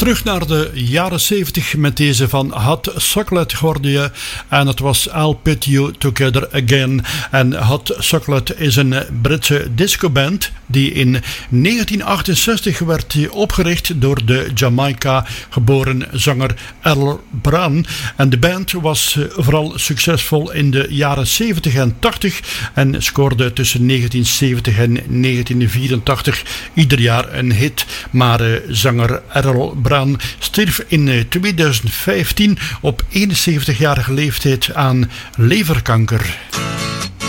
Terug naar de jaren 70 met deze van Hot Chocolate hoorde je. En het was I'll Put You Together Again. En Hot Chocolate is een Britse discoband die in 1968 werd opgericht door de Jamaica geboren zanger Errol Brown. En de band was vooral succesvol in de jaren 70 en 80 en scoorde tussen 1970 en 1984 ieder jaar een hit. Maar zanger Errol Brown stierf in 2015 op 71-jarige leeftijd aan leverkanker.